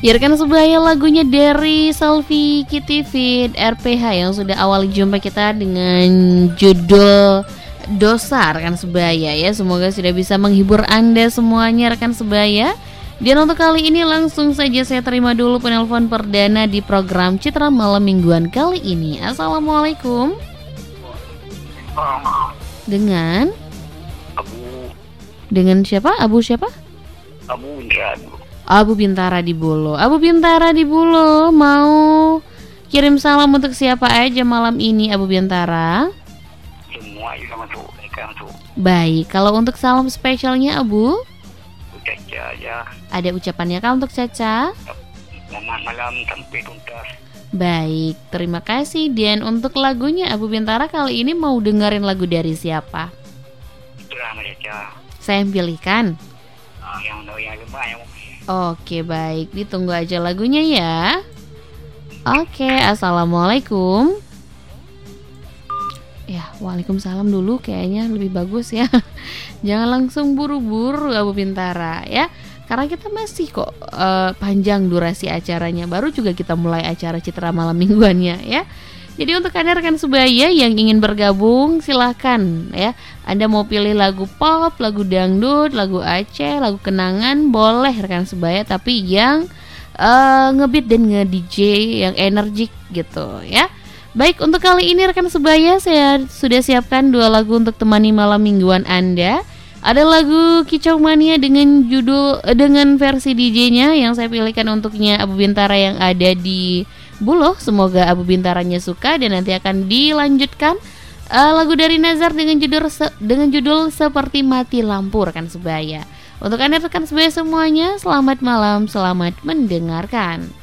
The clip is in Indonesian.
Ya rekan sebaya, lagunya dari Selvi Kitty Fit RPH yang sudah awali jumpa kita dengan judul Dosa rekan sebaya ya. Semoga sudah bisa menghibur Anda semuanya rekan sebaya. Dan untuk kali ini langsung saja saya terima dulu penelpon perdana di program Citra Malam Mingguan kali ini. Assalamualaikum. Dengan Dengan siapa? Abu siapa? Abu Bintara. Abu Bintara di Bolo. Abu Bintara di Bolo, mau kirim salam untuk siapa aja malam ini Abu Bintara? Semua juga masuk, mereka masuk. Baik, kalau untuk salam spesialnya Abu? Caca ya. Ada ucapannya kah untuk Caca? Selamat malam sampai tuntas. Baik, terima kasih. Dan untuk lagunya Abu Bintara kali ini mau dengerin lagu dari siapa? Itulah mereka. Saya yang pilihkan. Yang lumayan. Oke, baik. Ditunggu aja lagunya ya. Oke, assalamualaikum. Ya, waalaikumsalam dulu kayaknya lebih bagus ya. Jangan langsung buru-buru Abu Bintara ya. Karena kita masih kok panjang durasi acaranya. Baru juga kita mulai acara Citra Malam Mingguannya ya. Jadi untuk Anda rekan sebaya yang ingin bergabung silahkan ya. Anda mau pilih lagu pop, lagu dangdut, lagu Aceh, lagu kenangan, boleh rekan sebaya. Tapi yang ngebeat dan nge-DJ yang energik gitu ya. Baik, untuk kali ini rekan sebaya saya sudah siapkan 2 lagu untuk temani malam mingguan Anda. Ada lagu Kicau Mania dengan dengan versi DJ-nya yang saya pilihkan untuknya Abu Bintara yang ada di Buloh. Semoga Abu Bintaranya suka dan nanti akan dilanjutkan lagu dari Nazar dengan judul Seperti Mati Lampu rekan sebaya. Untuk Anda rekan sebaya semuanya, selamat malam, selamat mendengarkan.